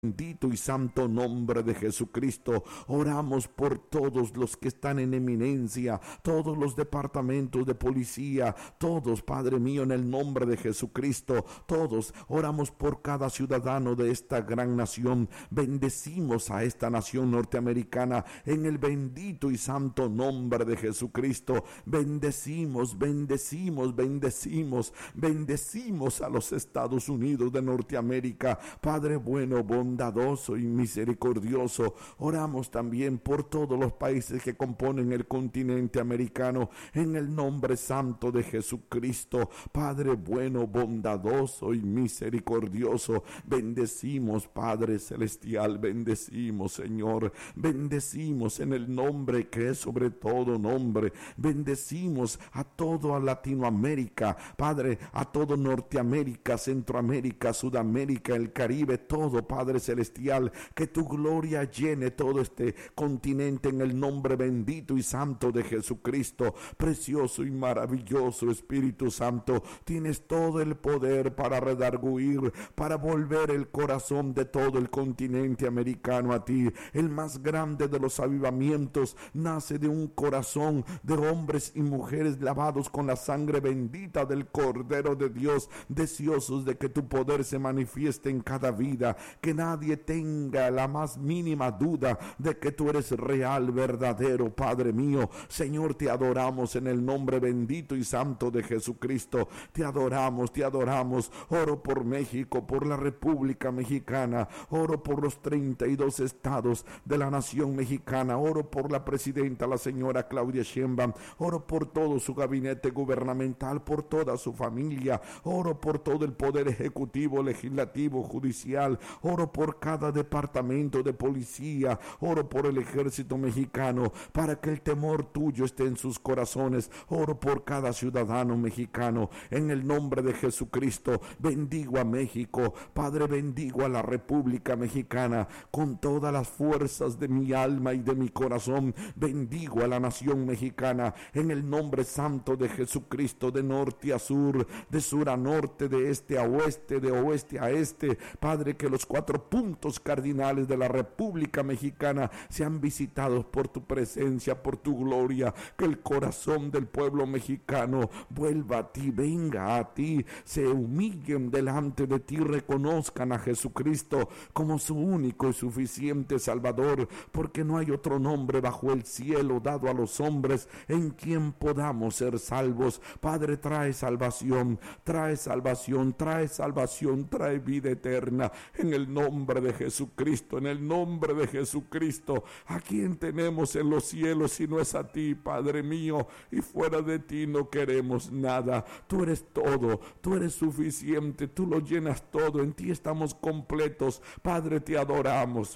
bendito y santo nombre de Jesucristo. Oramos por todos los que están en eminencia, todos los departamentos de policía, todos, Padre mío, en el nombre de Jesucristo, todos. Oramos por cada ciudadano de esta gran nación. Bendecimos a esta nación norteamericana en el bendito y santo nombre de Jesucristo. Bendecimos, bendecimos, bendecimos, bendecimos a los Estados Unidos de Norteamérica. Padre bueno, bondadoso y misericordioso. Oramos también por todos los países que componen el continente americano en el nombre santo de Jesucristo. Padre bueno, bondadoso y misericordioso, bendecimos, Padre celestial, bendecimos, Señor, bendecimos en el nombre que es sobre todo nombre, bendecimos a toda Latinoamérica, Padre, a todo Norteamérica, Centroamérica, Sudamérica, el Caribe, todo, Padre celestial, que tu gloria llene todo este continente en el nombre bendito y santo de Jesucristo. Precioso y maravilloso Espíritu Santo, tienes todo el poder para redarguir, para volver el corazón de todo el continente americano a ti. El más grande de los avivamientos nace de un corazón de hombres y mujeres lavados con la sangre bendita del Cordero de Dios, deseosos de que tu poder se manifieste en cada vida, que nadie tenga la más mínima duda de que tú eres real, verdadero, Padre mío. Señor, te adoramos en el nombre bendito y santo de Jesucristo. Te adoramos, te adoramos. Oro por México, por la República Mexicana, oro por los 32 estados de la nación mexicana, oro por la presidenta, la señora Claudia Sheinbaum, oro por todo su gabinete gubernamental, por toda su familia, oro por todo el poder ejecutivo, legislativo, judicial, oro por cada departamento de policía, oro por el ejército mexicano, para que el temor tuyo esté en sus corazones. Oro por cada ciudadano mexicano, en el nombre de Jesucristo. Bendigo a México, Padre, bendigo a la República Mexicana, con todas las fuerzas de mi alma y de mi corazón. Bendigo a la nación mexicana, en el nombre santo de Jesucristo, de norte a sur, de sur a norte, de este a oeste, de oeste a este. Padre, que los 4 puntos cardinales de la República Mexicana sean visitados por tu presencia, por tu gloria, que el corazón del pueblo mexicano vuelva a ti, venga a ti, se humillen delante de ti, reconozcan a Jesucristo como su único y suficiente Salvador, porque no hay otro nombre bajo el cielo dado a los hombres en quien podamos ser salvos. Padre, trae salvación, trae salvación, trae salvación, trae vida eterna, en el nombre de Jesucristo, en el nombre de Jesucristo. ¿A quién tenemos en los cielos si no es a ti, Padre mío? Y fuera de ti no queremos nada. Tú eres todo, tú eres suficiente, tú lo llenas todo, en ti estamos completos. Padre, te adoramos,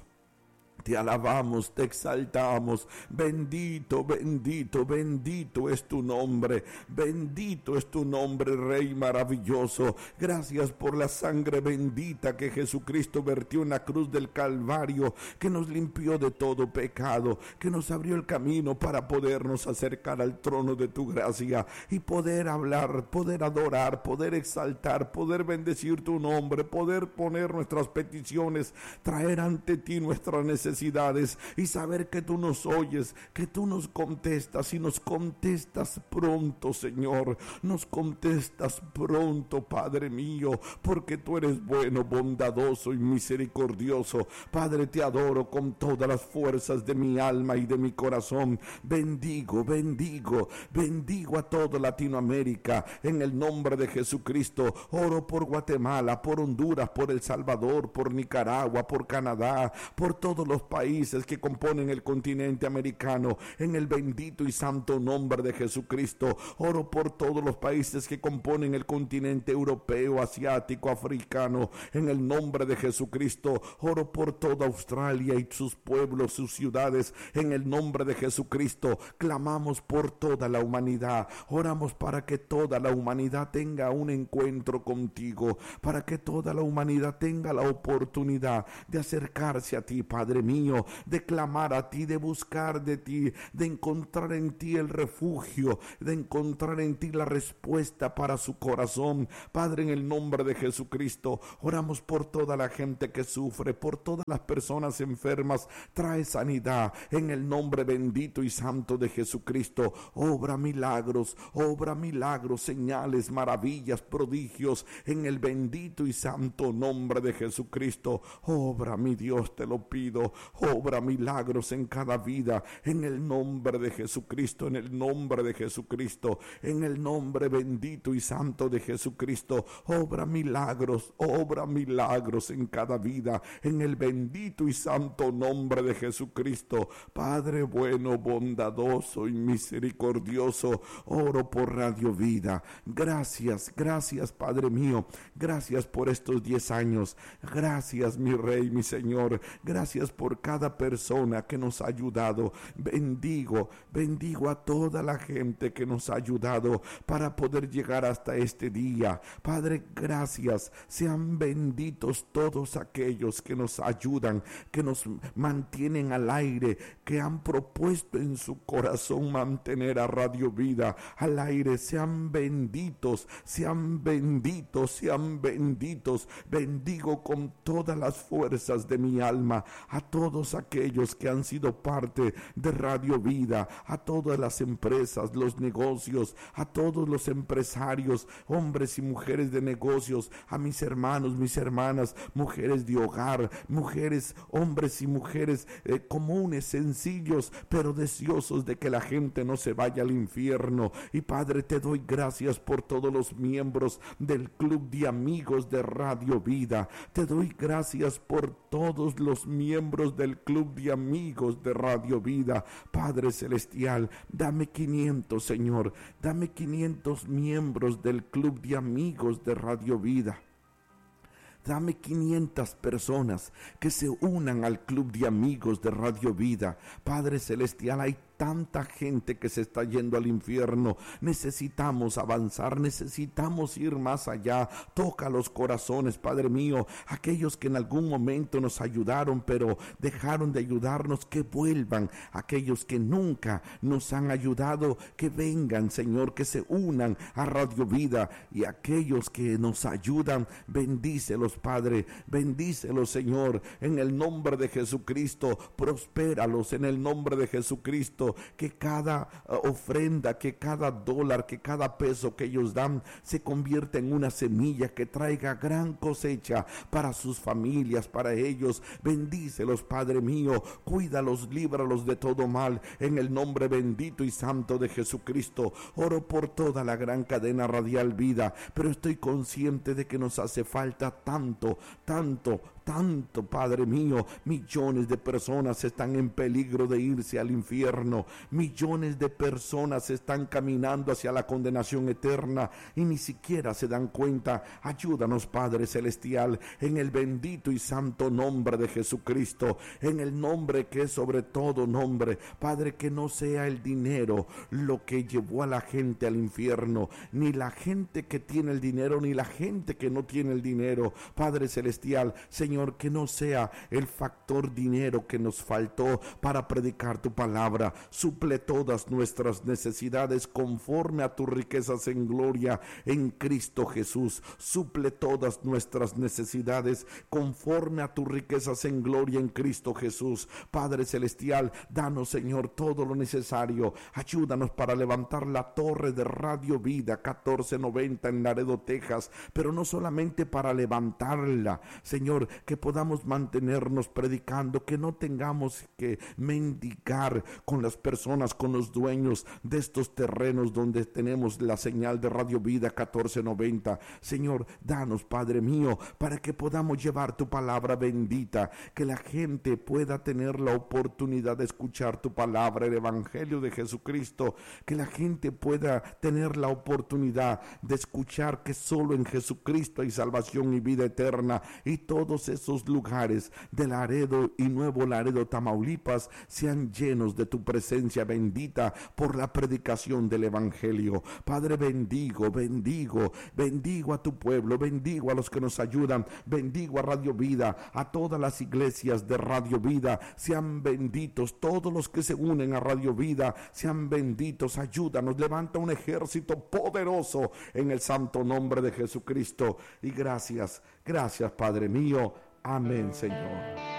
te alabamos, te exaltamos. Bendito, bendito, bendito es tu nombre. Bendito es tu nombre, Rey maravilloso. Gracias por la sangre bendita que Jesucristo vertió en la cruz del Calvario, que nos limpió de todo pecado, que nos abrió el camino para podernos acercar al trono de tu gracia y poder hablar, poder adorar, poder exaltar, poder bendecir tu nombre, poder poner nuestras peticiones, traer ante ti nuestras necesidades y saber que tú nos oyes, que tú nos contestas y nos contestas pronto, Señor. Nos contestas pronto, Padre mío, porque tú eres bueno, bondadoso y misericordioso. Padre, te adoro con todas las fuerzas de mi alma y de mi corazón. Bendigo, bendigo, bendigo a toda Latinoamérica en el nombre de Jesucristo. Oro por Guatemala, por Honduras, por El Salvador, por Nicaragua, por Canadá, por todos los países que componen el continente americano, en el bendito y santo nombre de Jesucristo. Oro por todos los países que componen el continente europeo, asiático, africano, en el nombre de Jesucristo. Oro por toda Australia y sus pueblos, sus ciudades, en el nombre de Jesucristo. Clamamos por toda la humanidad, oramos para que toda la humanidad tenga un encuentro contigo, para que toda la humanidad tenga la oportunidad de acercarse a ti, Padre mío, mío, de clamar a ti, de buscar de ti, de encontrar en ti el refugio, de encontrar en ti la respuesta para su corazón. Padre, en el nombre de Jesucristo, oramos por toda la gente que sufre, por todas las personas enfermas. Trae sanidad en el nombre bendito y santo de Jesucristo. Obra milagros, señales, maravillas, prodigios en el bendito y santo nombre de Jesucristo. Obra, mi Dios, te lo pido. Obra milagros en cada vida en el nombre de Jesucristo, en el nombre de Jesucristo, en el nombre bendito y santo de Jesucristo. Obra milagros en cada vida en el bendito y santo nombre de Jesucristo. Padre bueno, bondadoso y misericordioso, oro por Radio Vida. Gracias Padre mío, gracias por estos 10 años, gracias mi Rey, mi Señor, gracias por cada persona que nos ha ayudado. Bendigo a toda la gente que nos ha ayudado para poder llegar hasta este día. Padre, gracias, sean benditos todos aquellos que nos ayudan, que nos mantienen al aire, que han propuesto en su corazón mantener a Radio Vida al aire. Sean benditos. Bendigo con todas las fuerzas de mi alma a todos aquellos que han sido parte de Radio Vida, a todas las empresas, los negocios, a todos los empresarios, hombres y mujeres de negocios, a mis hermanos, mis hermanas, mujeres de hogar, mujeres, hombres y mujeres comunes, sencillos, pero deseosos de que la gente no se vaya al infierno. Y Padre, te doy gracias por todos los miembros del Club de Amigos de Radio Vida. Te doy gracias por todos los miembros del Club de Amigos de Radio Vida. Padre Celestial, dame 500, Señor, dame 500 miembros del Club de Amigos de Radio Vida. Dame 500 personas que se unan al Club de Amigos de Radio Vida. Padre Celestial, hay tanta gente que se está yendo al infierno. Necesitamos avanzar, necesitamos ir más allá. Toca los corazones, Padre mío, aquellos que en algún momento nos ayudaron pero dejaron de ayudarnos, que vuelvan. Aquellos que nunca nos han ayudado, que vengan, Señor, que se unan a Radio Vida. Y aquellos que nos ayudan, bendícelos, Padre, bendícelos, Señor, en el nombre de Jesucristo. Prospéralos en el nombre de Jesucristo. Que cada ofrenda, que cada dólar, que cada peso que ellos dan se convierta en una semilla que traiga gran cosecha para sus familias, para ellos. Bendícelos, Padre mío, cuídalos, líbralos de todo mal en el nombre bendito y santo de Jesucristo. Oro por toda la gran cadena radial Vida, pero estoy consciente de que nos hace falta tanto, Padre mío. Millones de personas están en peligro de irse al infierno. Millones de personas están caminando hacia la condenación eterna y ni siquiera se dan cuenta. Ayúdanos, Padre Celestial, en el bendito y santo nombre de Jesucristo, en el nombre que es sobre todo nombre. Padre, que no sea el dinero lo que llevó a la gente al infierno, ni la gente que tiene el dinero, ni la gente que no tiene el dinero. Padre Celestial, Señor, que no sea el factor dinero que nos faltó para predicar tu palabra. Suple todas nuestras necesidades conforme a tus riquezas en gloria en Cristo Jesús. Suple todas nuestras necesidades conforme a tus riquezas en gloria en Cristo Jesús. Padre Celestial, danos, Señor, todo lo necesario. Ayúdanos para levantar la torre de Radio Vida 1490 en Laredo, Texas, pero no solamente para levantarla, Señor, que podamos mantenernos predicando, que no tengamos que mendigar con las personas, con los dueños de estos terrenos donde tenemos la señal de Radio Vida 1490. Señor, danos, Padre mío, para que podamos llevar tu palabra bendita, que la gente pueda tener la oportunidad de escuchar tu palabra, el Evangelio de Jesucristo, que la gente pueda tener la oportunidad de escuchar que solo en Jesucristo hay salvación y vida eterna, y todos esos lugares de Laredo y Nuevo Laredo, Tamaulipas, sean llenos de tu presencia bendita por la predicación del Evangelio. Padre, bendigo a tu pueblo, bendigo a los que nos ayudan, bendigo a Radio Vida, a todas las iglesias de Radio Vida. Sean benditos todos los que se unen a Radio Vida, sean benditos. Ayúdanos, levanta un ejército poderoso en el santo nombre de Jesucristo. Y gracias Padre mío. Amén, Señor.